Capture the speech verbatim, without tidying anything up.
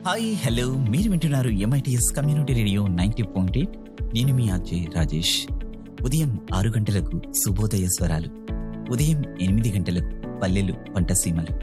Hi hello మీరు వింటున్నారు MITS community radio ninety point eight. నేను మీ అజయ్ రాజేష్. ఉదయం ఆరు గంటలకు శుభోదయ స్వరాలు, ఉదయం ఎనిమిది గంటలకు పల్లెలు పంటసీమలు,